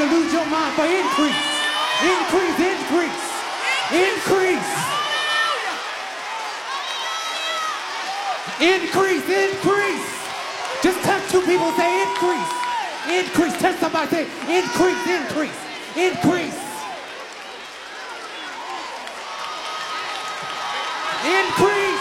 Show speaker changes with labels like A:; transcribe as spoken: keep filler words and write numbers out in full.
A: lose your mind for increase. Increase, increase, increase. Increase, increase. Just touch two people, say increase. Increase, touch somebody, say increase, increase, increase. Increase.